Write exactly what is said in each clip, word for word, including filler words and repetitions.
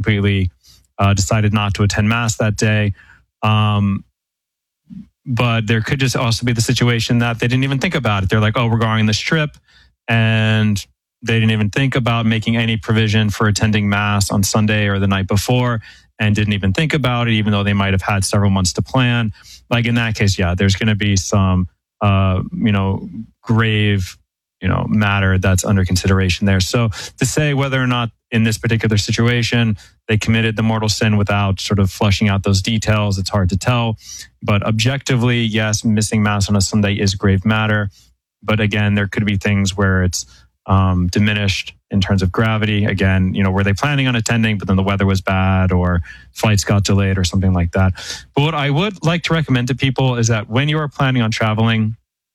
completely uh, decided not to attend Mass that day. Um, but there could just also be the situation that they didn't even think about it. They're like, oh, we're going on this trip, and they didn't even think about making any provision for attending Mass on Sunday or the night before, and didn't even think about it, even though they might have had several months to plan. Like in that case, yeah, there's going to be some, uh, you know, grave, you know, matter that's under consideration there. So to say whether or not in this particular situation they committed the mortal sin without sort of fleshing out those details, it's hard to tell. But objectively, yes, missing Mass on a Sunday is grave matter. But again, there could be things where it's um, diminished in terms of gravity. Again, you know, were they planning on attending, but then the weather was bad or flights got delayed or something like that. But what I would like to recommend to people is that when you are planning on traveling,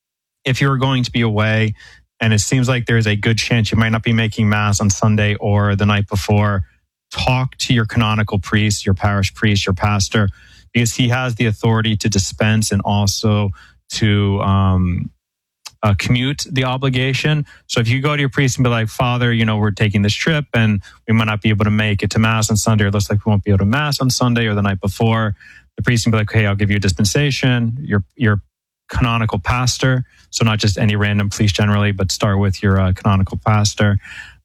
if you're going to be away and it seems like there's a good chance you might not be making Mass on Sunday or the night before, talk to your canonical priest, your parish priest, your pastor, because he has the authority to dispense and also to um, uh, commute the obligation. So if you go to your priest and be like, Father, you know, we're taking this trip and we might not be able to make it to Mass on Sunday, or it looks like we won't be able to Mass on Sunday or the night before, the priest can be like, hey, I'll give you a dispensation. Your, your canonical pastor, so not just any random priest generally, but start with your uh, canonical pastor.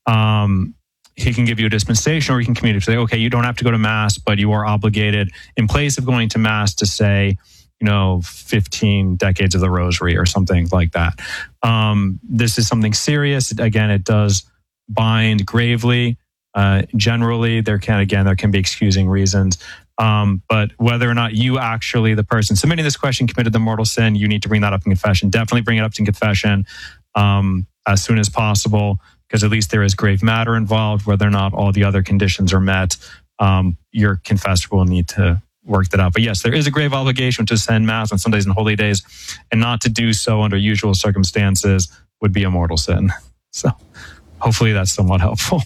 Um, he can give you a dispensation, or he can communicate, say, okay, you don't have to go to Mass, but you are obligated in place of going to Mass to say, you know, fifteen decades of the Rosary or something like that. Um, this is something serious. Again, it does bind gravely. Uh, generally, there can, again, there can be excusing reasons. Um, but whether or not you actually, the person submitting this question, committed the mortal sin, you need to bring that up in confession. Definitely bring it up in confession um, as soon as possible, because at least there is grave matter involved. Whether or not all the other conditions are met, um, your confessor will need to work that out. But yes, there is a grave obligation to attend Mass on Sundays and holy days, and not to do so under usual circumstances would be a mortal sin. So hopefully that's somewhat helpful.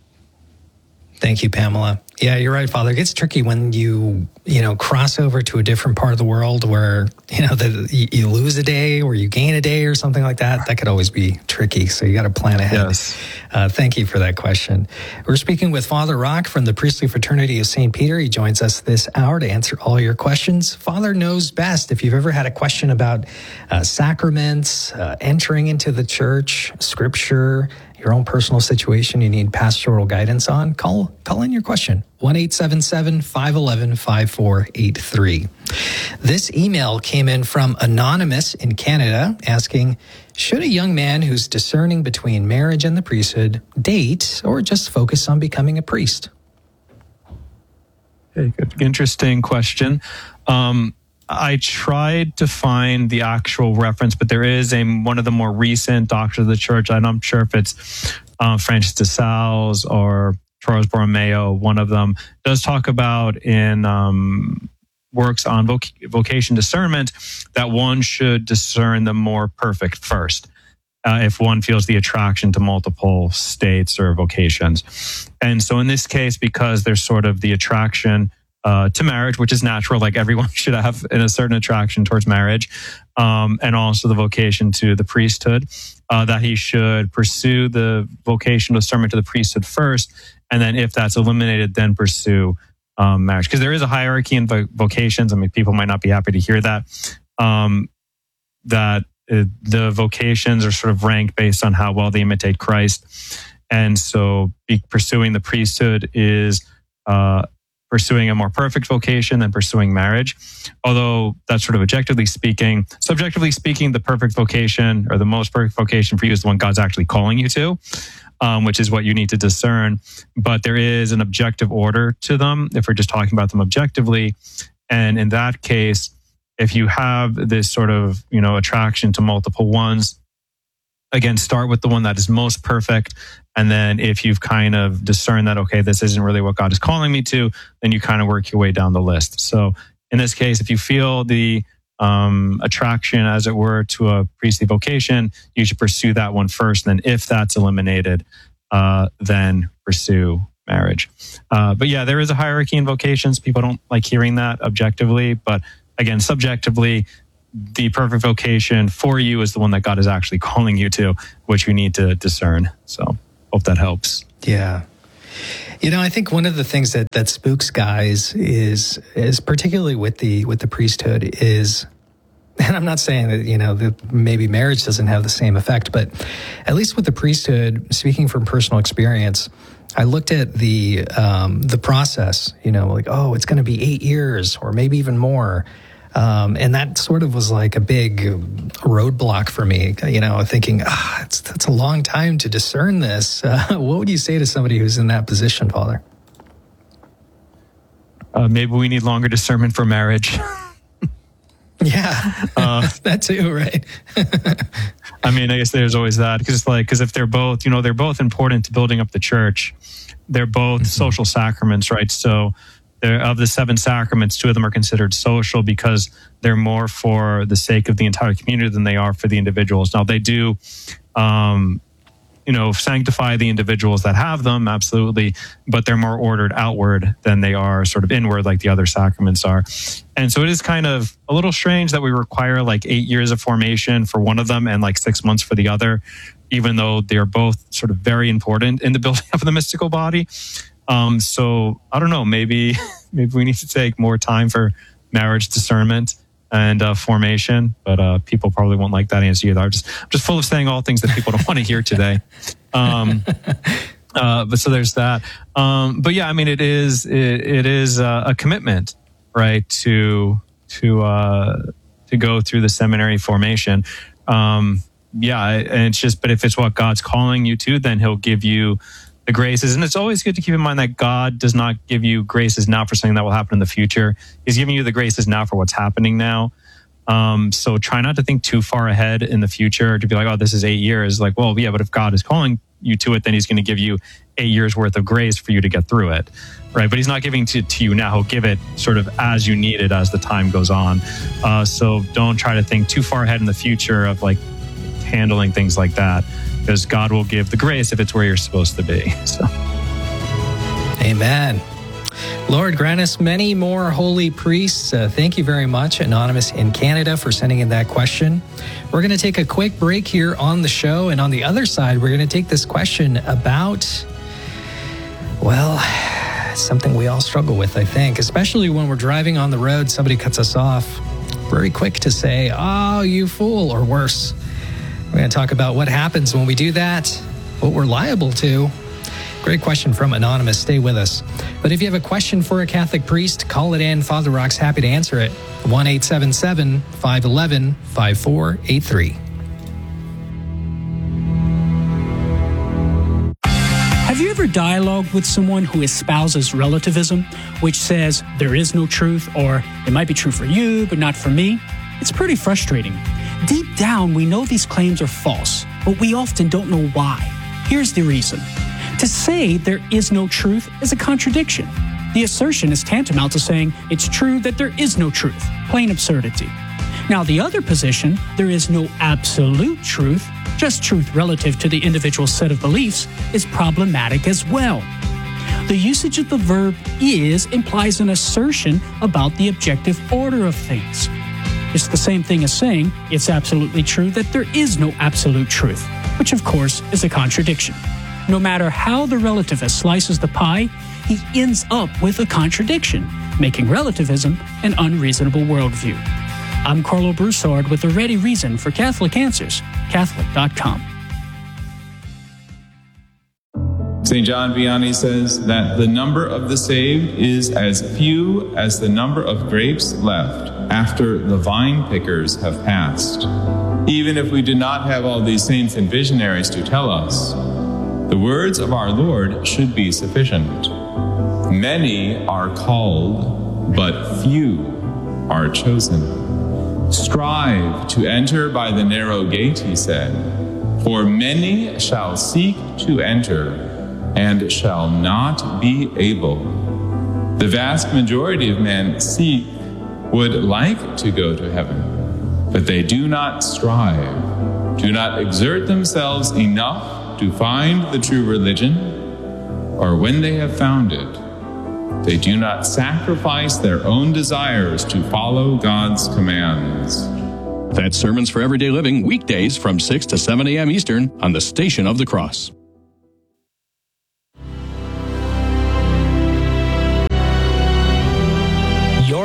Thank you, Pamela. Yeah, you're right, Father. It gets tricky when you, you know, cross over to a different part of the world where, you know, the, you lose a day or you gain a day or something like that. That could always be tricky. So you got to plan ahead. Yes. Uh, thank you for that question. We're speaking with Father Rock from the Priestly Fraternity of Saint Peter. He joins us this hour to answer all your questions. Father knows best. If you've ever had a question about uh, sacraments, uh, entering into the church, scripture, your own personal situation you need pastoral guidance on, call call in your question, one eight seven seven, five one one, five four eight three. This email came in from Anonymous in Canada asking, should a young man who's discerning between marriage and the priesthood date or just focus on becoming a priest? Okay, good. Interesting question. Um, I tried to find the actual reference, but there is a one of the more recent doctors of the church. I'm not sure if it's uh, Francis de Sales or Charles Borromeo. One of them does talk about in um, works on voc- vocation discernment that one should discern the more perfect first. Uh, if one feels the attraction to multiple states or vocations. And so in this case, because there's sort of the attraction Uh, to marriage, which is natural, like everyone should have in a certain attraction towards marriage, um, and also the vocation to the priesthood, uh, that he should pursue the vocational discernment to the priesthood first, and then if that's eliminated, then pursue um, marriage. Because there is a hierarchy in vo- vocations. I mean, people might not be happy to hear that, um, that uh, the vocations are sort of ranked based on how well they imitate Christ. And so be, pursuing the priesthood is uh, pursuing a more perfect vocation than pursuing marriage. Although that's sort of objectively speaking, subjectively speaking, the perfect vocation or the most perfect vocation for you is the one God's actually calling you to, um, which is what you need to discern. But there is an objective order to them if we're just talking about them objectively. And in that case, if you have this sort of, you know, attraction to multiple ones, again, start with the one that is most perfect. And then if you've kind of discerned that, okay, this isn't really what God is calling me to, then you kind of work your way down the list. So in this case, if you feel the um, attraction, as it were, to a priestly vocation, you should pursue that one first. And then if that's eliminated, uh, then pursue marriage. Uh, but yeah, there is a hierarchy in vocations. People don't like hearing that objectively. But again, subjectively, the perfect vocation for you is the one that God is actually calling you to, which you need to discern. So hope that helps. Yeah. You know, I think one of the things that, that spooks guys is is particularly with the with the priesthood is, and I'm not saying that, you know, that maybe marriage doesn't have the same effect, but at least with the priesthood, speaking from personal experience, I looked at the um, the process, you know, like, oh, it's going to be eight years or maybe even more. Um, and that sort of was like a big roadblock for me, you know, thinking, ah, it's, that's a long time to discern this. Uh, what would you say to somebody who's in that position, Father? Uh, maybe we need longer discernment for marriage. Yeah, uh, that too, right? I mean, I guess there's always that, because it's like, because if they're both, you know, they're both important to building up the church. They're both mm-hmm. social sacraments, right? So they're, of the seven sacraments, two of them are considered social because they're more for the sake of the entire community than they are for the individuals. Now, they do, um, you know, sanctify the individuals that have them, absolutely, but they're more ordered outward than they are sort of inward like the other sacraments are. And so it is kind of a little strange that we require like eight years of formation for one of them and like six months for the other, even though they're both sort of very important in the building up of the mystical body. Um, so I don't know, maybe maybe we need to take more time for marriage discernment and uh, formation, but uh, people probably won't like that answer either. I'm just, I'm just full of saying all things that people don't want to hear today. Um, uh, but so there's that. Um, but yeah, I mean, it is it, it is uh, a commitment, right, to to uh, to go through the seminary formation. Um, yeah, and it's just, but if it's what God's calling you to, then He'll give you the graces. And it's always good to keep in mind that God does not give you graces now for something that will happen in the future. He's giving you the graces now for what's happening now. Um, so try not to think too far ahead in the future to be like, oh, this is eight years. Like, well, yeah, but if God is calling you to it, then He's going to give you eight years worth of grace for you to get through it. Right. But He's not giving to, to you now. He'll give it sort of as you need it as the time goes on. Uh, so don't try to think too far ahead in the future of like handling things like that, because God will give the grace if it's where you're supposed to be. So, amen. Lord, grant us many more holy priests. Uh, thank you very much, Anonymous in Canada, for sending in that question. We're going to take a quick break here on the show. And on the other side, we're going to take this question about, well, something we all struggle with, I think, especially when we're driving on the road, somebody cuts us off. Very quick to say, oh, you fool, or worse. We're going to talk about what happens when we do that, what we're liable to. Great question from Anonymous. Stay with us. But if you have a question for a Catholic priest, call it in. Father Rock's happy to answer it. one eight seven seven, five one one, five four eight three. Have you ever dialogued with someone who espouses relativism, which says there is no truth, or it might be true for you, but not for me? It's pretty frustrating. Deep down, we know these claims are false, but we often don't know why. Here's the reason. To say there is no truth is a contradiction. The assertion is tantamount to saying it's true that there is no truth. Plain absurdity. Now, the other position, there is no absolute truth, just truth relative to the individual set of beliefs, is problematic as well. The usage of the verb is implies an assertion about the objective order of things. It's the same thing as saying it's absolutely true that there is no absolute truth, which of course is a contradiction. No matter how the relativist slices the pie, he ends up with a contradiction, making relativism an unreasonable worldview. I'm Carlo Broussard with a ready reason for Catholic Answers, Catholic dot com. Saint John Vianney says that the number of the saved is as few as the number of grapes left after the vine pickers have passed. Even if we did not have all these saints and visionaries to tell us, the words of our Lord should be sufficient. Many are called, but few are chosen. Strive to enter by the narrow gate, he said, for many shall seek to enter and shall not be able. The vast majority of men seek, would like to go to heaven, but they do not strive, do not exert themselves enough to find the true religion, or when they have found it, they do not sacrifice their own desires to follow God's commands. That's Sermons for Everyday Living, weekdays from six to seven a.m. Eastern on the Station of the Cross.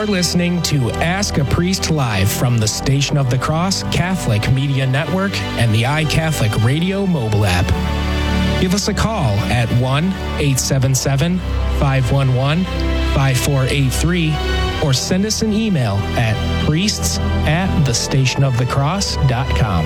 You're listening to Ask a Priest Live from the Station of the Cross Catholic Media Network and the iCatholic Radio mobile app. Give us a call at one eight seven seven, five one one, five four eight three or send us an email at priests at the station of the cross dot com.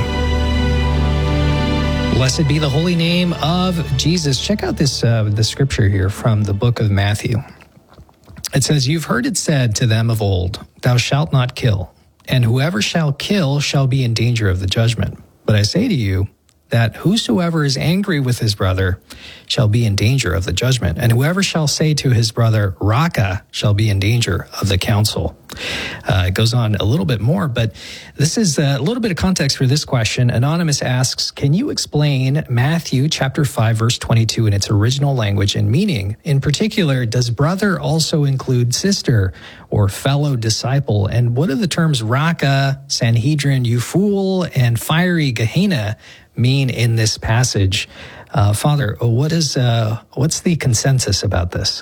Blessed be the holy name of Jesus. Check out this uh, the scripture here from the book of Matthew. It says, "You've heard it said to them of old, 'Thou shalt not kill, and whoever shall kill shall be in danger of the judgment. But I say to you that whosoever is angry with his brother shall be in danger of the judgment, and whoever shall say to his brother, Raka, shall be in danger of the council." Uh, it goes on a little bit more, but this is a little bit of context for this question. Anonymous asks, can you explain Matthew chapter five, verse twenty-two in its original language and meaning? In particular, does brother also include sister or fellow disciple? And what do the terms Raka, Sanhedrin, you fool, and fiery Gehenna mean in this passage? Uh, Father, what is uh, what's the consensus about this?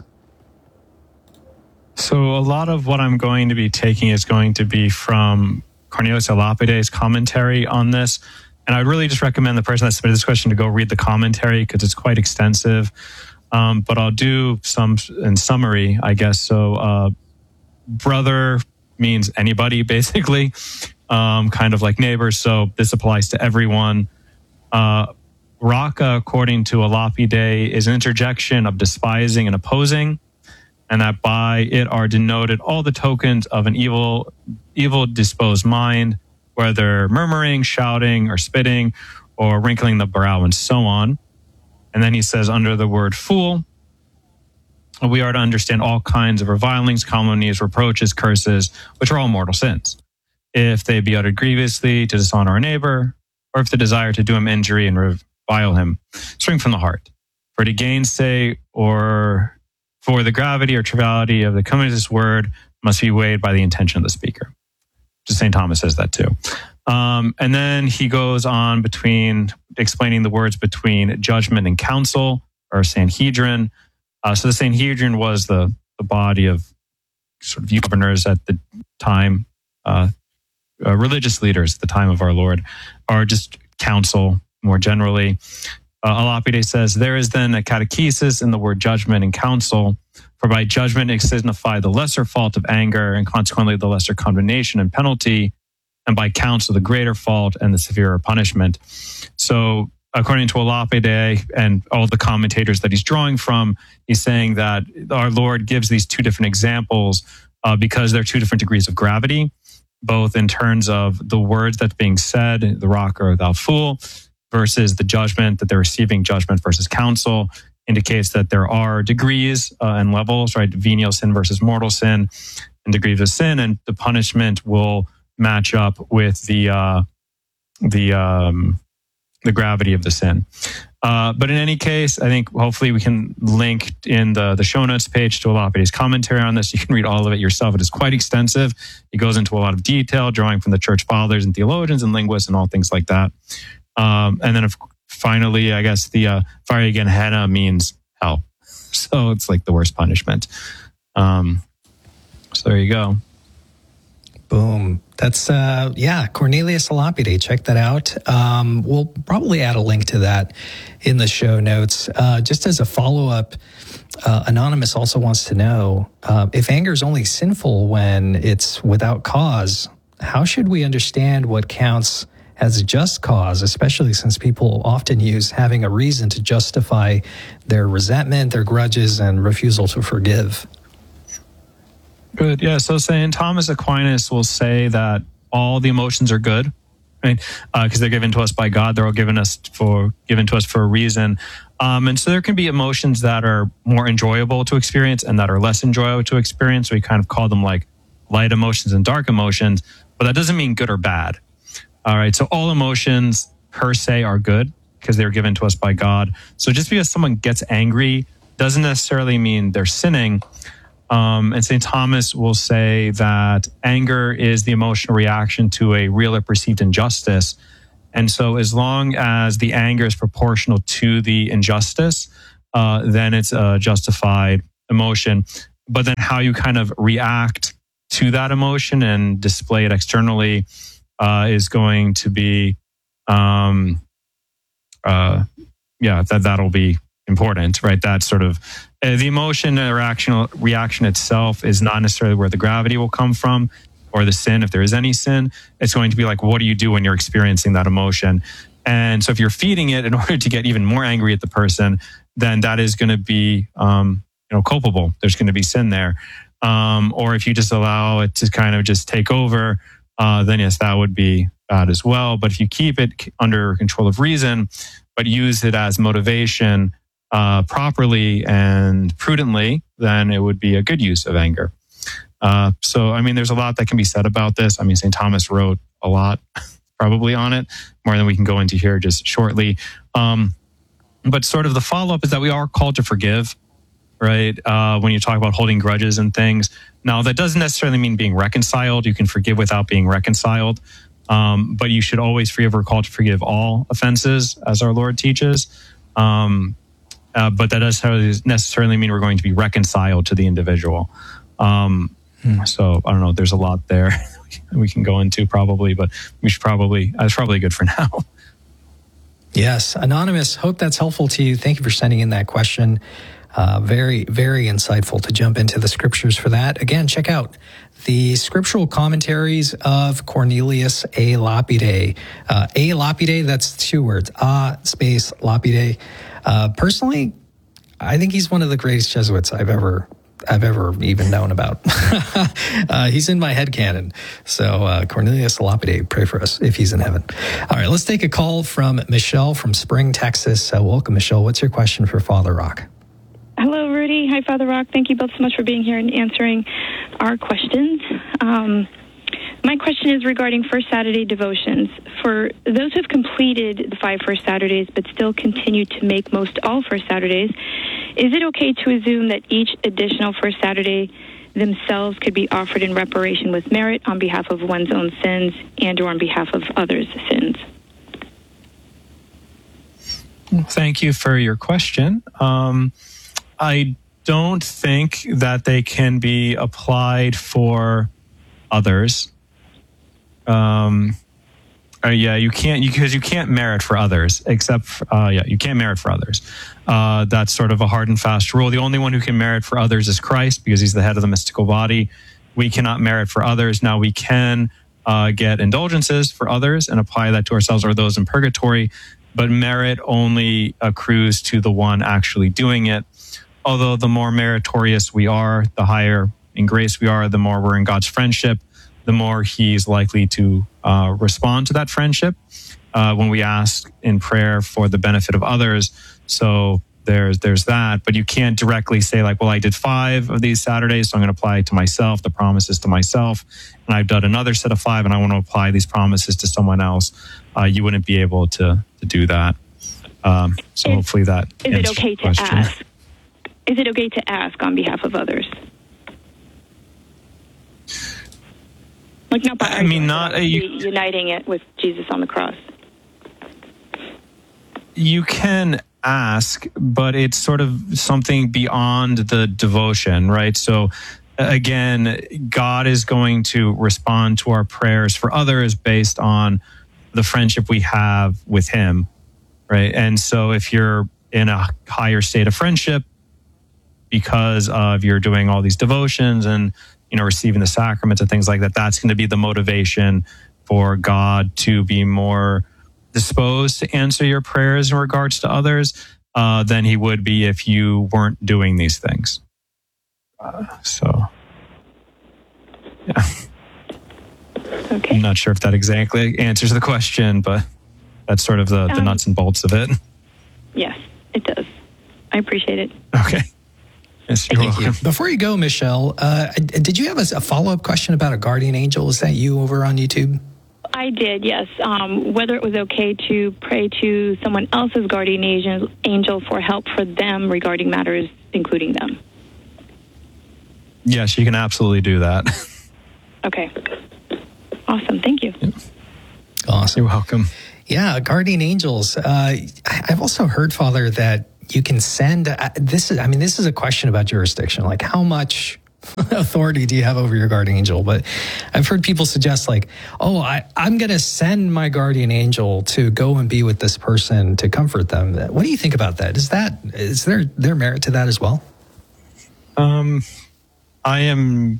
So a lot of what I'm going to be taking is going to be from Cornelius a Lapide's commentary on this. And I would really just recommend the person that submitted this question to go read the commentary because it's quite extensive. Um, but I'll do some in summary, I guess. So uh, brother means anybody, basically, um, kind of like neighbors. So this applies to everyone. Uh, Raka, according to a Lapide, is an interjection of despising and opposing, and that by it are denoted all the tokens of an evil, evil disposed mind, whether murmuring, shouting, or spitting, or wrinkling the brow, and so on. And then he says, under the word fool, we are to understand all kinds of revilings, calumnies, reproaches, curses, which are all mortal sins, if they be uttered grievously to dishonor our neighbor, or if the desire to do him injury and revile him spring from the heart. For to gainsay or for the gravity or triviality of the coming of this word must be weighed by the intention of the speaker. Just Saint Thomas says that too. Um, and then he goes on between explaining the words between judgment and council, or Sanhedrin. Uh, so the Sanhedrin was the, the body of sort of governors at the time, uh, uh, religious leaders at the time of our Lord, or just council more generally. Uh, Alapide says, there is then a catechesis in the word judgment and counsel, for by judgment it signifies the lesser fault of anger and consequently the lesser condemnation and penalty, and by counsel the greater fault and the severer punishment. So according to Alapide and all the commentators that he's drawing from, he's saying that our Lord gives these two different examples uh, because they're two different degrees of gravity, both in terms of the words that's being said, the rock or thou fool, versus the judgment that they're receiving. Judgment versus counsel indicates that there are degrees uh, and levels, right? Venial sin versus mortal sin and degrees of sin, and the punishment will match up with the uh, the um, the gravity of the sin. Uh, but in any case, I think hopefully we can link in the, the show notes page to Alapide's commentary on this. You can read all of it yourself. It is quite extensive. It goes into a lot of detail, drawing from the church fathers and theologians and linguists and all things like that. Um, and then if, finally, I guess the uh, fiery Gehenna means hell. So it's like the worst punishment. Um, so there you go. Boom. That's, uh, yeah, Cornelius a Lapide. Check that out. Um, we'll probably add a link to that in the show notes. Uh, just as a follow-up, uh, Anonymous also wants to know, uh, if anger is only sinful when it's without cause, how should we understand what counts as a just cause, especially since people often use having a reason to justify their resentment, their grudges, and refusal to forgive? Good. Yeah. So Saint Thomas Aquinas will say that all the emotions are good, right? Because uh, they're given to us by God. They're all given us for given to us for a reason. Um, and so there can be emotions that are more enjoyable to experience and that are less enjoyable to experience. We kind of call them like light emotions and dark emotions, but that doesn't mean good or bad. All right. So all emotions per se are good because they're given to us by God. So just because someone gets angry doesn't necessarily mean they're sinning. Um, and Saint Thomas will say that anger is the emotional reaction to a real or perceived injustice. And so as long as the anger is proportional to the injustice, uh, then it's a justified emotion. But then how you kind of react to that emotion and display it externally uh, is going to be, um, uh, yeah, that that'll be important, right? That sort of uh, the emotion or action reaction itself is not necessarily where the gravity will come from, or the sin, if there is any sin. It's going to be like, what do you do when you're experiencing that emotion? And so if you're feeding it in order to get even more angry at the person, then that is going to be, um, you know, culpable. There's going to be sin there. Um, or if you just allow it to kind of just take over, uh, then yes, that would be bad as well. But if you keep it under control of reason, but use it as motivation uh, properly and prudently, then it would be a good use of anger. Uh, so, I mean, there's a lot that can be said about this. I mean, Saint Thomas wrote a lot probably on it, more than we can go into here just shortly. Um, but sort of the follow-up is that we are called to forgive, right? Uh, when you talk about holding grudges and things. Now, that doesn't necessarily mean being reconciled. You can forgive without being reconciled. Um, but you should always forgive. We're called to forgive all offenses, as our Lord teaches. Um, uh, but that doesn't necessarily mean we're going to be reconciled to the individual. Um, hmm. So I don't know. There's a lot there we can go into probably, but we should probably, that's probably good for now. Yes. Anonymous, hope that's helpful to you. Thank you for sending in that question. Uh, very, very insightful to jump into the scriptures for that. Again, check out the scriptural commentaries of Cornelius A. Lapide. Uh, A. Lapide, that's two words, A space Lapide. Uh, personally, I think he's one of the greatest Jesuits I've ever I've ever even known about. uh, he's in my headcanon. So uh, Cornelius Lapide, pray for us if he's in heaven. All right, let's take a call from Michelle from Spring, Texas. Uh, welcome, Michelle. What's your question for Father Rock? Hello, Rudy. Hi, Father Rock. Thank you both so much for being here and answering our questions. Um, my question is regarding First Saturday devotions. For those who have completed the five First Saturdays but still continue to make most all First Saturdays, is it okay to assume that each additional First Saturday themselves could be offered in reparation with merit on behalf of one's own sins and or on behalf of others' sins? Thank you for your question. Um, I don't think that they can be applied for others. Um, uh, yeah, you can't, because you, you can't merit for others, except, for, uh, yeah, you can't merit for others. Uh, that's sort of a hard and fast rule. The only one who can merit for others is Christ, because he's the head of the mystical body. We cannot merit for others. Now, we can uh, get indulgences for others and apply that to ourselves or those in purgatory, but merit only accrues to the one actually doing it. Although the more meritorious we are, the higher in grace we are, the more we're in God's friendship, the more he's likely to uh, respond to that friendship uh, when we ask in prayer for the benefit of others. So there's there's that, but you can't directly say like, well, I did five of these Saturdays, so I'm going to apply it to myself, the promises to myself, and I've done another set of five, and I want to apply these promises to someone else. Uh, you wouldn't be able to to do that. Um, so is, hopefully that is it okay to question. ask? Is it okay to ask on behalf of others? Like not by I mean, not a, you, uniting it with Jesus on the cross. You can ask, but it's sort of something beyond the devotion, right? So again, God is going to respond to our prayers for others based on the friendship we have with him, right? And so if you're in a higher state of friendship because of you're doing all these devotions and, you know, receiving the sacraments and things like that, that's going to be the motivation for God to be more disposed to answer your prayers in regards to others uh, than he would be if you weren't doing these things. Uh, so, yeah. Okay. I'm not sure if that exactly answers the question, but that's sort of the, the um, nuts and bolts of it. Yes, it does. I appreciate it. Okay. Yes, you're Thank welcome. you. Before you go, Michelle, uh, did you have a, a follow-up question about a guardian angel? Is that you over on YouTube? I did, yes. Um, whether it was okay to pray to someone else's guardian angel, angel for help for them regarding matters including them. Yes, you can absolutely do that. Okay. Awesome. Thank you. Yep. Awesome. You're welcome. Yeah, guardian angels. Uh, I've also heard, Father, that you can send uh, this is I mean this is a question about jurisdiction, like how much authority do you have over your guardian angel? But I've heard people suggest like, oh, I, I'm going to send my guardian angel to go and be with this person to comfort them. What do you think about that? Is that, is there, there merit to that as well? Um, I am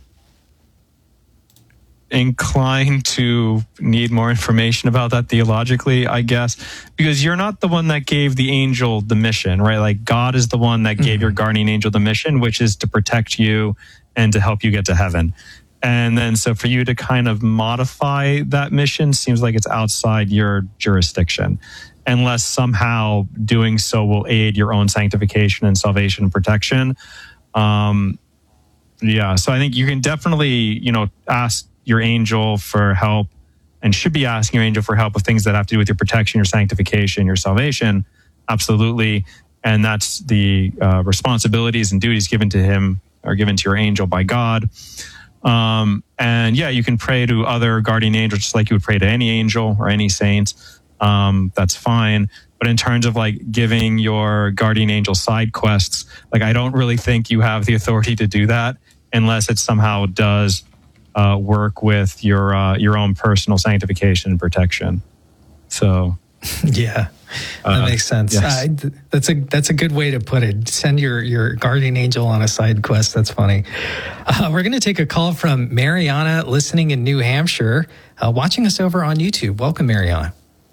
inclined to need more information about that theologically, I guess, because you're not the one that gave the angel the mission, right? Like God is the one that gave mm-hmm. your guardian angel the mission, which is to protect you and to help you get to heaven. And then so for you to kind of modify that mission seems like it's outside your jurisdiction, unless somehow doing so will aid your own sanctification and salvation and protection. Um, yeah, so I think you can definitely, you know, ask your angel for help, and should be asking your angel for help with things that have to do with your protection, your sanctification, your salvation. Absolutely. And that's the uh, responsibilities and duties given to him or given to your angel by God. Um, and yeah, you can pray to other guardian angels just like you would pray to any angel or any saint. Um, that's fine. But in terms of like giving your guardian angel side quests, like I don't really think you have the authority to do that unless it somehow does Uh, work with your uh, your own personal sanctification and protection. So, yeah, that uh, makes sense. Yes. Uh, that's a that's a good way to put it. Send your your guardian angel on a side quest. That's funny. Uh, we're going to take a call from Mariana, listening in New Hampshire, uh, watching us over on YouTube. Welcome, Mariana.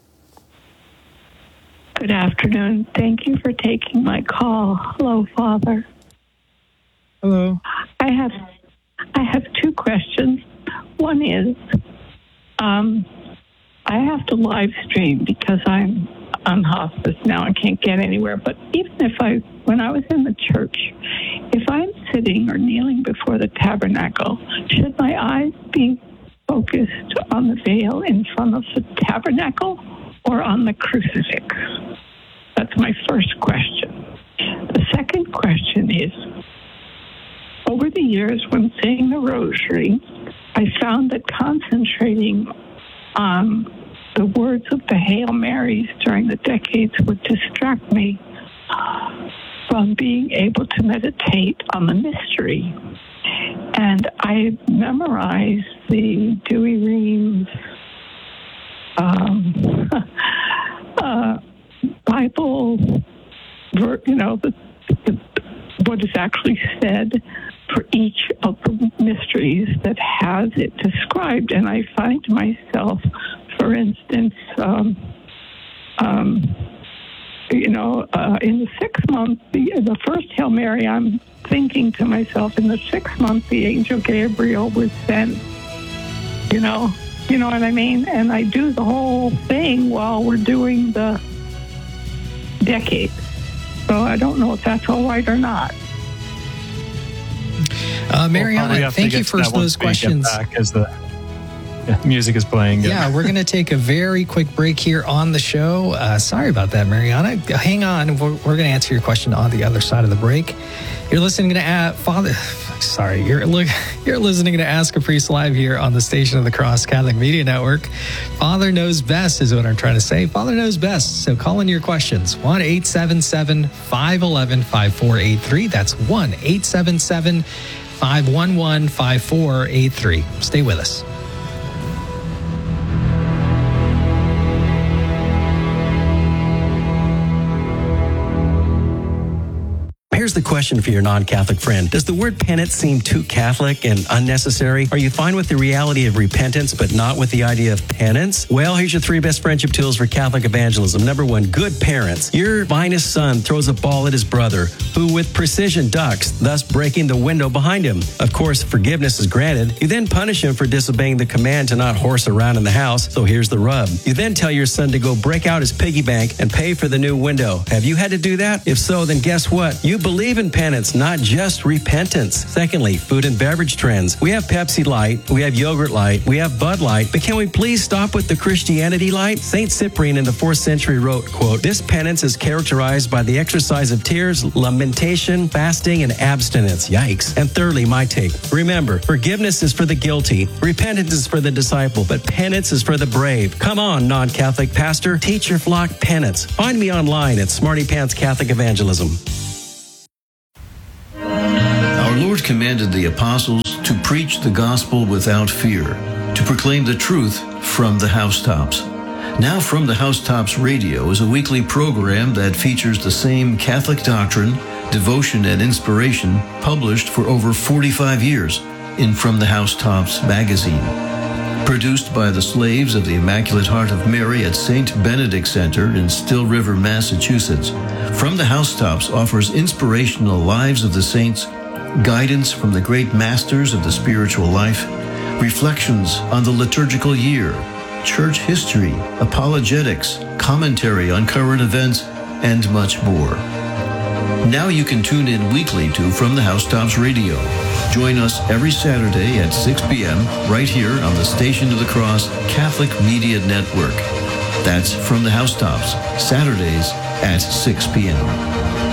Good afternoon. Thank you for taking my call. Hello, Father. Hello. I have. I have two questions. One is, um, I have to live stream because I'm on hospice now and can't get anywhere. But even if I, when I was in the church, if I'm sitting or kneeling before the tabernacle, should my eyes be focused on the veil in front of the tabernacle or on the crucifix? That's my first question. The second question is, over the years, when saying the rosary, I found that concentrating on the words of the Hail Marys during the decades would distract me from being able to meditate on the mystery. And I memorized the Dewey Reams um, uh, Bible, you know, the, the, what is actually said for each of the mysteries that has it described. And I find myself, for instance, um, um, you know, uh, in the sixth month, the, the first Hail Mary, I'm thinking to myself, in the sixth month, the angel Gabriel was sent, you know, you know what I mean? And I do the whole thing while we're doing the decade. So I don't know if that's all right or not. Uh, Mariana, we'll thank you for those questions. Back as the yeah, music is playing. Yeah, yeah we're going to take a very quick break here on the show. Uh, sorry about that, Mariana. Hang on. We're, we're going to answer your question on the other side of the break. You're listening to uh, Father. Sorry, you're look. You're listening to Ask a Priest live here on the Station of the Cross Catholic Media Network. Father knows best is what I'm trying to say. Father knows best. So call in your questions. one eight seven seven, five one one, five four eight three. That's one eight seven seven, five one one, five four eight three. Stay with us. Here's the question for your non-Catholic friend. Does the word penance seem too Catholic and unnecessary? Are you fine with the reality of repentance, but not with the idea of penance? Well, here's your three best friendship tools for Catholic evangelism. Number one, good parents. Your finest son throws a ball at his brother, who with precision ducks, thus breaking the window behind him. Of course, forgiveness is granted. You then punish him for disobeying the command to not horse around in the house. So here's the rub. You then tell your son to go break out his piggy bank and pay for the new window. Have you had to do that? If so, then guess what? You believe in penance, not just repentance. Secondly, food and beverage trends. We have Pepsi Light, we have Yogurt Light, we have Bud Light, but can we please stop with the Christianity Light? Saint Cyprian in the fourth century wrote, quote, "This penance is characterized by the exercise of tears, lamentation, fasting, and abstinence." Yikes. And thirdly, my take. Remember, forgiveness is for the guilty, repentance is for the disciple, but penance is for the brave. Come on, non-Catholic pastor, teach your flock penance. Find me online at Smarty Pants Catholic Evangelism. Our Lord commanded commanded the apostles to preach the gospel without fear, to proclaim the truth from the housetops. Now From the Housetops Radio is a weekly program that features the same Catholic doctrine, devotion, and inspiration published for over forty-five years in From the Housetops magazine. Produced by the Slaves of the Immaculate Heart of Mary at Saint Benedict Center in Still River, Massachusetts, From the Housetops offers inspirational lives of the saints, guidance from the great masters of the spiritual life, reflections on the liturgical year, church history, apologetics, commentary on current events, and much more. Now you can tune in weekly to From the Housetops Radio. Join us every Saturday at six p.m. right here on the Station of the Cross Catholic Media Network. That's From the Housetops, Saturdays at six p.m.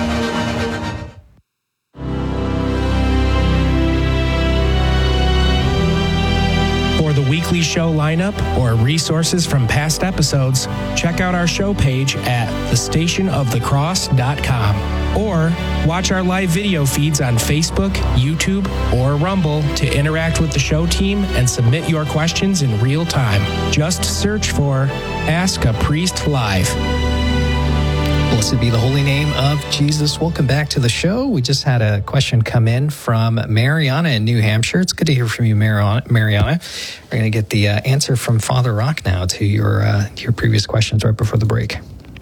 Weekly show lineup or resources from past episodes, check out our show page at the station of the cross dot com or watch our live video feeds on Facebook, YouTube, or Rumble to interact with the show team and submit your questions in real time. Just search for Ask a Priest Live. Blessed be the holy name of Jesus. Welcome back to the show. We just had a question come in from Mariana in New Hampshire. It's good to hear from you, Mariana. We're going to get the uh, answer from Father Rock now to your uh, your previous questions right before the break.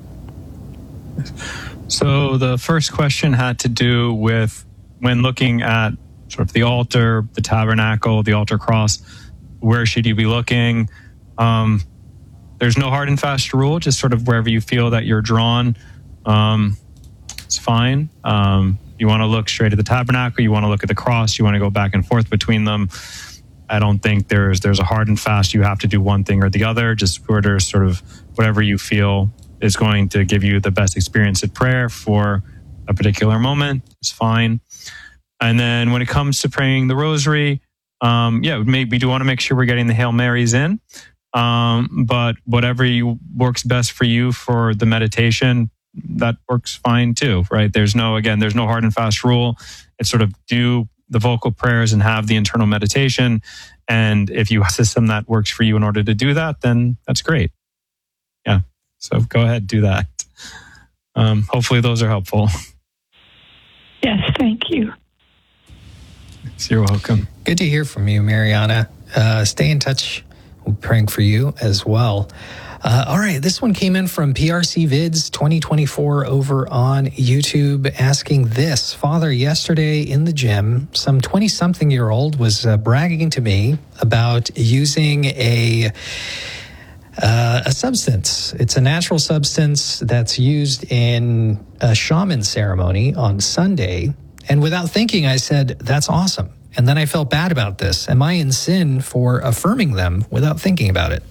So the first question had to do with when looking at sort of the altar, the tabernacle, the altar cross, where should you be looking? Um, there's no hard and fast rule, just sort of wherever you feel that you're drawn. Um, it's fine. Um, you want to look straight at the tabernacle. You want to look at the cross. You want to go back and forth between them. I don't think there's there's a hard and fast. You have to do one thing or the other. Just order sort of whatever you feel is going to give you the best experience at prayer for a particular moment. It's fine. And then when it comes to praying the rosary, um, yeah, maybe we do want to make sure we're getting the Hail Marys in. Um, but whatever you, works best for you for the meditation, that works fine too, right? There's no, again, there's no hard and fast rule. It's sort of do the vocal prayers and have the internal meditation. And if you have a system that works for you in order to do that, then that's great. Yeah. So go ahead, do that. Um, hopefully those are helpful. Yes, thank you. You're welcome. Good to hear from you, Mariana. Uh, stay in touch. We're praying for you as well. Uh, all right, this one came in from P R C Vids twenty twenty-four over on YouTube asking this. Father, yesterday in the gym, some twenty-something-year-old was uh, bragging to me about using a uh, a substance. It's a natural substance that's used in a shaman ceremony on Sunday. And without thinking, I said, that's awesome. And then I felt bad about this. Am I in sin for affirming them without thinking about it?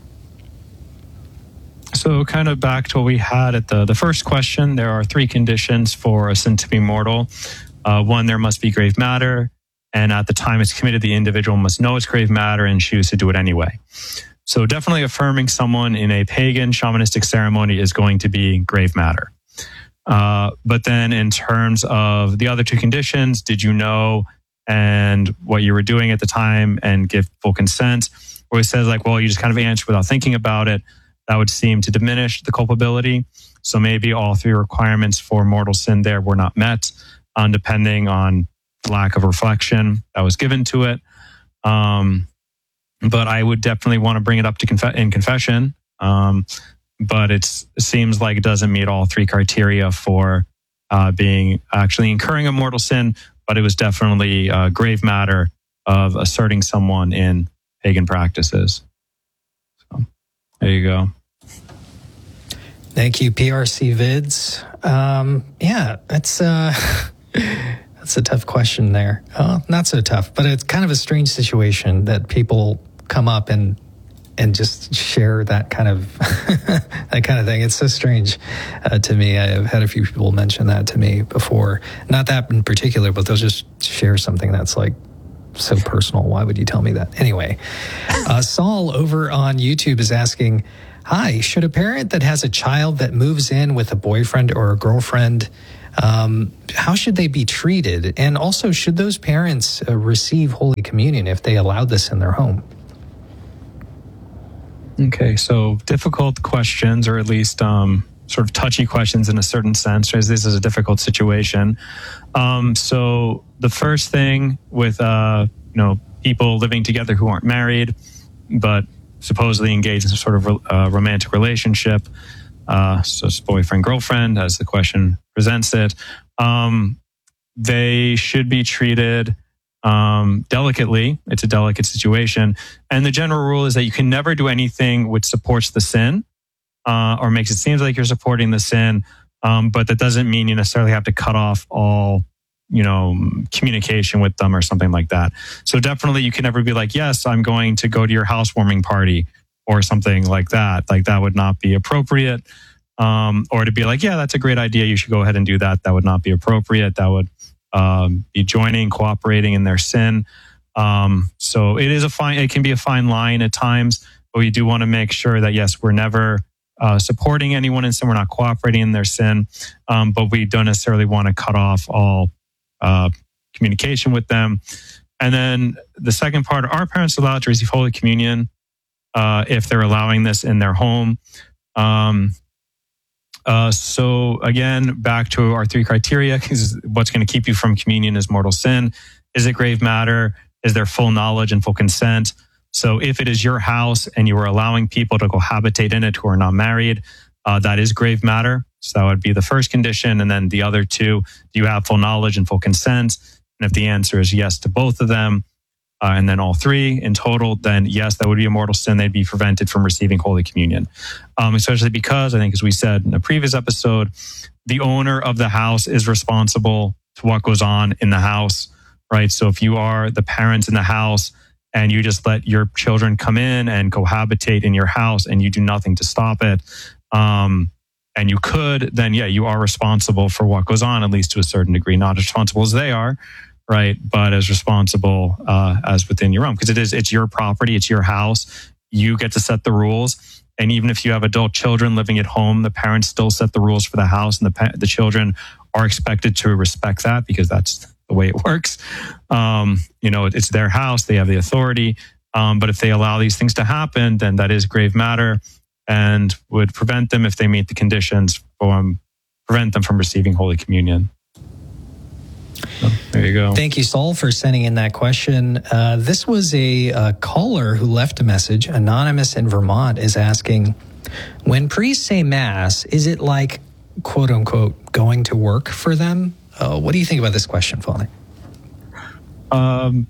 So kind of back to what we had at the, the first question, there are three conditions for a sin to be mortal. Uh, one, there must be grave matter. And at the time it's committed, the individual must know it's grave matter and choose to do it anyway. So definitely affirming someone in a pagan shamanistic ceremony is going to be grave matter. Uh, but then in terms of the other two conditions, did you know and what you were doing at the time and give full consent? Or it says like, well, you just kind of answer without thinking about it. That would seem to diminish the culpability. So maybe all three requirements for mortal sin there were not met, um, depending on lack of reflection that was given to it. Um, but I would definitely want to bring it up to conf- in confession. Um, but it's, it seems like it doesn't meet all three criteria for uh, being actually incurring a mortal sin, but it was definitely a grave matter of asserting someone in pagan practices. So there you go. Thank you, P R C Vids. Um, yeah, that's uh, that's a tough question there. Oh, not so tough, but it's kind of a strange situation that people come up and and just share that kind of that kind of thing. It's so strange uh, to me. I've had a few people mention that to me before. Not that in particular, but they'll just share something that's like so personal. Why would you tell me that? Anyway, uh, Saul over on YouTube is asking, hi, should a parent that has a child that moves in with a boyfriend or a girlfriend Um, how should they be treated? And also, should those parents uh, receive Holy Communion if they allowed this in their home? Okay, so difficult questions, or at least um, sort of touchy questions in a certain sense, as this is a difficult situation. Um, so the first thing with uh, you know people living together who aren't married, but supposedly engaged in some sort of uh, romantic relationship, uh, so it's boyfriend, girlfriend, as the question presents it, um, they should be treated Um, delicately. It's a delicate situation. And the general rule is that you can never do anything which supports the sin uh, or makes it seem like you're supporting the sin. Um, but that doesn't mean you necessarily have to cut off all, you know, communication with them or something like that. So definitely you can never be like, yes, I'm going to go to your housewarming party or something like that. Like that would not be appropriate. Um, or to be like, yeah, that's a great idea. You should go ahead and do that. That would not be appropriate. That would Um, be joining, cooperating in their sin. Um, so it is a fine, it can be a fine line at times, but we do want to make sure that, yes, we're never uh, supporting anyone in sin. We're not cooperating in their sin, um, but we don't necessarily want to cut off all uh, communication with them. And then the second part, are parents allowed to receive Holy Communion uh, if they're allowing this in their home? Um, Uh, so again, back to our three criteria, because what's going to keep you from communion is mortal sin. Is it grave matter? Is there full knowledge and full consent? So if it is your house and you are allowing people to cohabitate in it who are not married, uh, that is grave matter. So that would be the first condition. And then the other two, do you have full knowledge and full consent? And if the answer is yes to both of them, Uh, and then all three in total, then yes, that would be a mortal sin. They'd be prevented from receiving Holy Communion. Um, especially because, I think as we said in a previous episode, the owner of the house is responsible to what goes on in the house, right? So if you are the parents in the house and you just let your children come in and cohabitate in your house and you do nothing to stop it, um, and you could, then yeah, you are responsible for what goes on, at least to a certain degree, not as responsible as they are, right? But as responsible uh, as within your own, because it is, it's your property, it's your house. You get to set the rules. And even if you have adult children living at home, the parents still set the rules for the house, and the pa- the children are expected to respect that because that's the way it works. Um, you know, it's their house, they have the authority. Um, but if they allow these things to happen, then that is grave matter and would prevent them, if they meet the conditions, from prevent them from receiving Holy Communion. So, there you go. Thank you, Saul, for sending in that question. Uh, this was a, a caller who left a message. Anonymous in Vermont is asking, when priests say Mass, is it like, quote unquote, going to work for them? Uh, what do you think about this question, Father? Um,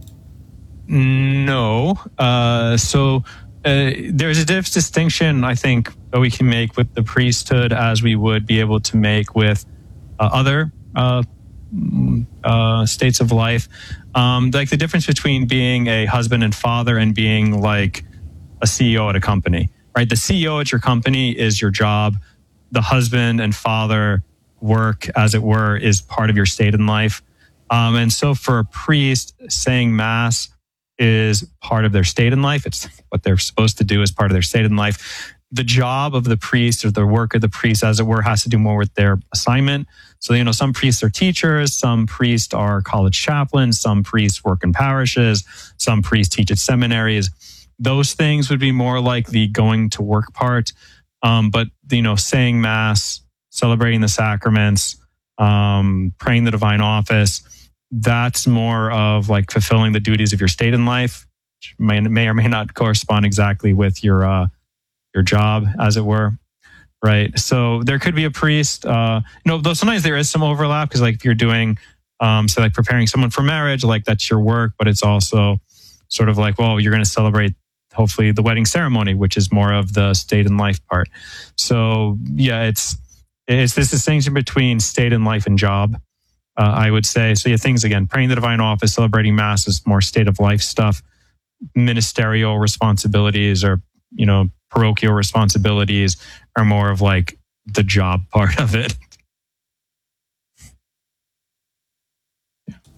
no. Uh, so uh, there's a diff- distinction, I think, that we can make with the priesthood as we would be able to make with uh, other uh Uh, states of life. Um, like the difference between being a husband and father and being like a C E O at a company, right? The C E O at your company is your job. The husband and father work, as it were, is part of your state in life. Um, and so for a priest, saying Mass is part of their state in life. It's what they're supposed to do as part of their state in life. The job of the priest, or the work of the priest, as it were, has to do more with their assignment. So, you know, some priests are teachers, some priests are college chaplains, some priests work in parishes, some priests teach at seminaries. Those things would be more like the going to work part. Um, but, you know, saying Mass, celebrating the sacraments, um, praying the divine office, that's more of like fulfilling the duties of your state in life, which may, may or may not correspond exactly with your uh, your job, as it were. Right. So there could be a priest, uh, you know, though sometimes there is some overlap, because like if you're doing, um, so like preparing someone for marriage, like that's your work, but it's also sort of like, well, you're going to celebrate hopefully the wedding ceremony, which is more of the state and life part. So yeah, it's, it's this distinction between state and life and job, uh, I would say. So yeah, things again, praying the divine office, celebrating Mass is more state of life stuff. Ministerial responsibilities, or, you know, parochial responsibilities are more of like the job part of it.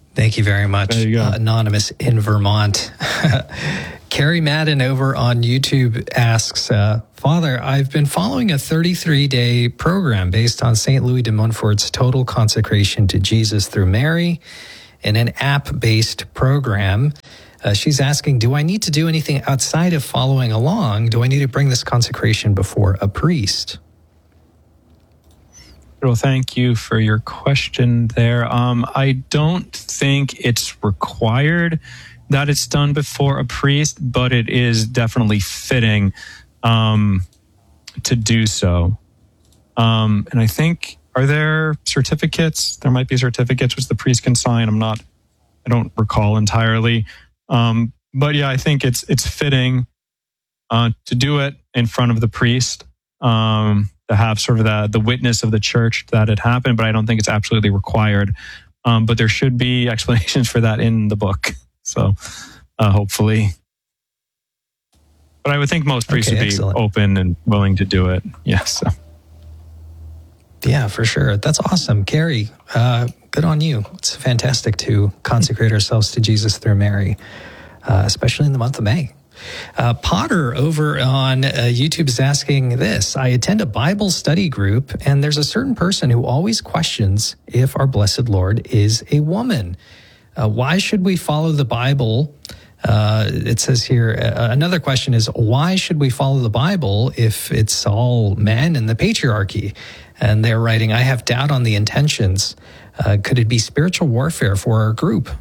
Thank you very much, There you go. uh, Anonymous in Vermont. Carrie Madden over on YouTube asks, uh, Father, I've been following a thirty-three day program based on Saint Louis de Montfort's total consecration to Jesus through Mary in an app-based program. Uh, she's asking, do I need to do anything outside of following along? Do I need to bring this consecration before a priest? Well, thank you for your question there. Um, I don't think it's required that it's done before a priest, but it is definitely fitting um, to do so. Um, and I think, are there certificates? There might be certificates which the priest can sign. I'm not, I don't recall entirely. Um, but yeah, I think it's it's fitting uh, to do it in front of the priest. Um, to have sort of the, the witness of the church that it happened, but I don't think it's absolutely required. Um, but there should be explanations for that in the book. So uh, hopefully. But I would think most priests Okay, would be excellent. open and willing to do it. Yes. So. Yeah, for sure. That's awesome. Carrie, uh, good on you. It's fantastic to consecrate ourselves to Jesus through Mary, uh, especially in the month of May. Uh, Potter over on uh, YouTube is asking this. I attend a Bible study group, and there's a certain person who always questions if our blessed Lord is a woman. Uh, why should we follow the Bible? Uh, it says here, uh, another question is, why should we follow the Bible if it's all men and the patriarchy? And they're writing, I have doubt on the intentions. Uh, could it be spiritual warfare for our group?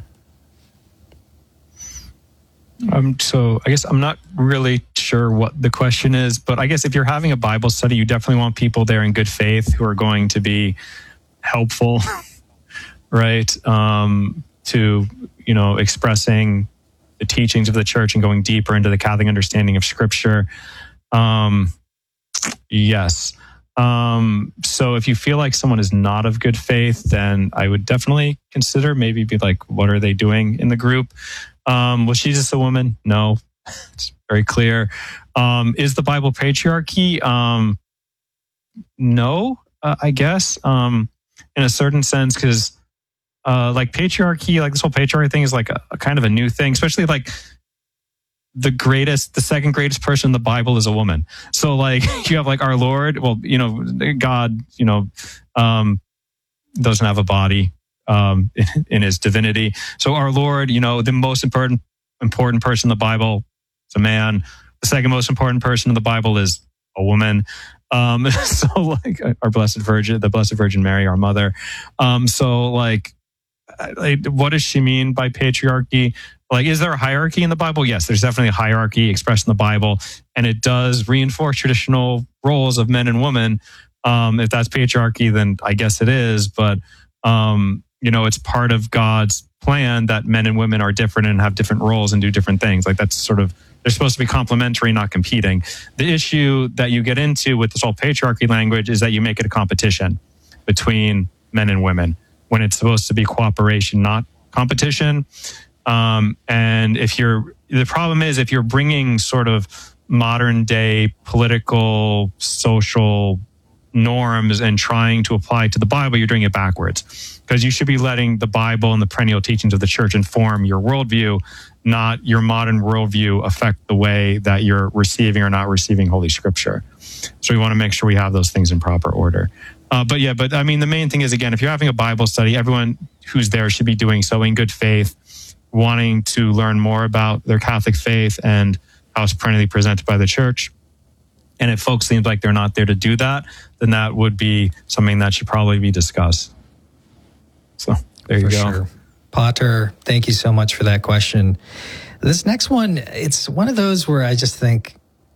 Um, so I guess I'm not really sure what the question is, but I guess if you're having a Bible study, you definitely want people there in good faith who are going to be helpful, right? Um, to, you know, expressing the teachings of the church and going deeper into the Catholic understanding of Scripture. Um, yes. Um, so if you feel like someone is not of good faith, then I would definitely consider maybe be like, what are they doing in the group? Um, was Jesus a woman? No, it's very clear. Um, is the Bible patriarchy? Um, no, uh, I guess, um, in a certain sense, because uh, like patriarchy, like this whole patriarchy thing is like a, a kind of a new thing, especially like the greatest, the second greatest person in the Bible is a woman. So like you have like our Lord, well, you know, God, you know, um, doesn't have a body. Um, in, in his divinity. So our Lord, you know, the most important important person in the Bible is a man. The second most important person in the Bible is a woman. Um, so like our Blessed Virgin, the Blessed Virgin Mary, our mother. Um, so like, like, what does she mean by patriarchy? Like, is there a hierarchy in the Bible? Yes, there's definitely a hierarchy expressed in the Bible, and it does reinforce traditional roles of men and women. Um, if that's patriarchy, then I guess it is. But um, you know, it's part of God's plan that men and women are different and have different roles and do different things. Like that's sort of, they're supposed to be complementary, not competing. The issue that you get into with this whole patriarchy language is that you make it a competition between men and women when it's supposed to be cooperation, not competition. Um, and if you're, the problem is if you're bringing sort of modern day political, social norms and trying to apply to the Bible, you're doing it backwards. Because you should be letting the Bible and the perennial teachings of the church inform your worldview, not your modern worldview affect the way that you're receiving or not receiving Holy Scripture. So we want to make sure we have those things in proper order. Uh, but yeah, but I mean, the main thing is, again, if you're having a Bible study, everyone who's there should be doing so in good faith, wanting to learn more about their Catholic faith and how it's perennially presented by the church. And if folks seem like they're not there to do that, then that would be something that should probably be discussed. So there you for go. Sure. Potter, thank you so much for that question. This next one, it's one of those where I just think,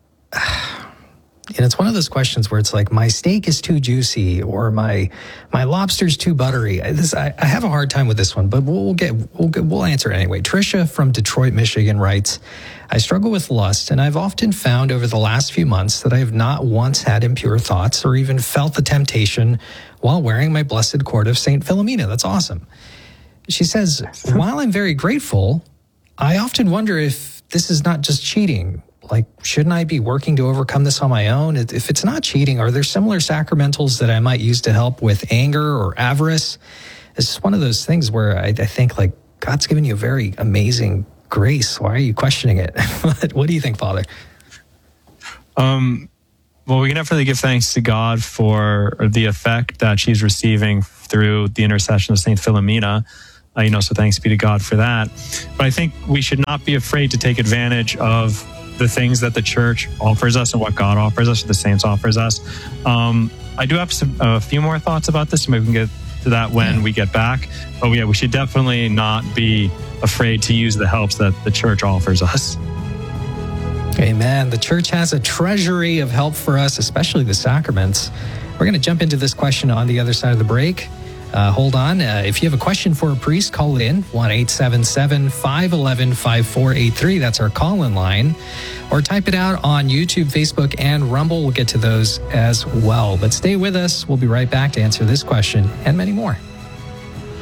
and it's one of those questions where it's like, my steak is too juicy or my my lobster's too buttery. This I, I have a hard time with this one, but we'll, we'll get we'll get, we'll answer it anyway. Tricia from Detroit, Michigan writes, I struggle with lust, and I've often found over the last few months that I have not once had impure thoughts or even felt the temptation while wearing my blessed cord of Saint Philomena. That's awesome. She says, while I'm very grateful, I often wonder if this is not just cheating. Like, shouldn't I be working to overcome this on my own? If it's not cheating, are there similar sacramentals that I might use to help with anger or avarice? It's just one of those things where I, I think, like, God's given you a very amazing grace. Why are you questioning it? What do you think, Father? Um, well, we can definitely give thanks to God for the effect that she's receiving through the intercession of Saint Philomena. Uh, you know, so thanks be to God for that. But I think we should not be afraid to take advantage of the things that the church offers us and what God offers us, or the saints offers us. Um, I do have some, a few more thoughts about this. Maybe we can get to that when we get back. But yeah, we should definitely not be afraid to use the helps that the church offers us. Amen. The church has a treasury of help for us, especially the sacraments. We're going to jump into this question on the other side of the break. Uh, hold on. Uh, if you have a question for a priest, call it in. one eight seven seven, five one one, five four eight three. That's our call-in line. Or type it out on YouTube, Facebook, and Rumble. We'll get to those as well. But stay with us. We'll be right back to answer this question and many more.